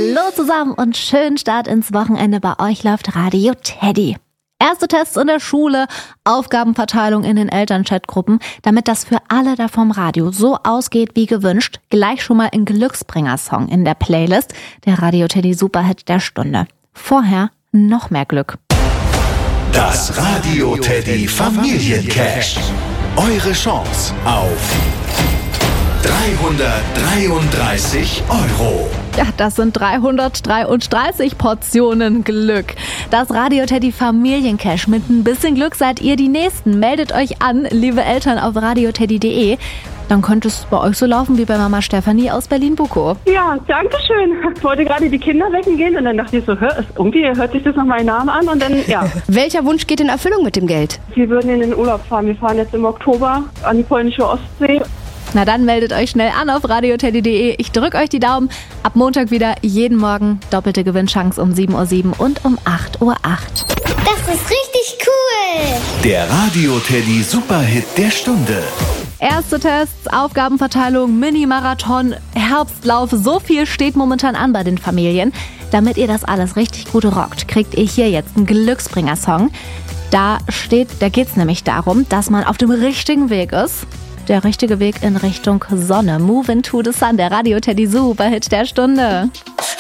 Hallo zusammen und schönen Start ins Wochenende. Bei euch läuft Radio Teddy. Erste Tests in der Schule, Aufgabenverteilung in den Elternchatgruppen. Damit das für alle da vom Radio so ausgeht wie gewünscht, gleich schon mal ein Glücksbringer-Song in der Playlist, der Radio Teddy Superhit der Stunde. Vorher noch mehr Glück. Das Radio Teddy Familiencash. Eure Chance auf 333 €. Ja, das sind 333 Portionen Glück. Das Radio Teddy Familiencash. Mit ein bisschen Glück seid ihr die Nächsten. Meldet euch an, liebe Eltern, auf radioteddy.de. Dann könnte es bei euch so laufen wie bei Mama Stefanie aus Berlin-Bukow. Ja, danke schön. Ich wollte gerade die Kinder wecken gehen und dann dachte ich so, irgendwie hört sich das nach meinem Namen an und dann, ja. Welcher Wunsch geht in Erfüllung mit dem Geld? Wir würden in den Urlaub fahren. Wir fahren jetzt im Oktober an die polnische Ostsee. Na dann meldet euch schnell an auf radioteddy.de. Ich drücke euch die Daumen. Ab Montag wieder jeden Morgen doppelte Gewinnchance um 7:07 Uhr und um 8:08 Uhr. Das ist richtig cool. Der Radio Teddy Superhit der Stunde. Erste Tests, Aufgabenverteilung, Mini-Marathon, Herbstlauf. So viel steht momentan an bei den Familien. Damit ihr das alles richtig gut rockt, kriegt ihr hier jetzt einen Glücksbringer-Song. Da geht's nämlich darum, dass man auf dem richtigen Weg ist. Der richtige Weg in Richtung Sonne. Move into the Sun, der Radio Teddy Superhit der Stunde.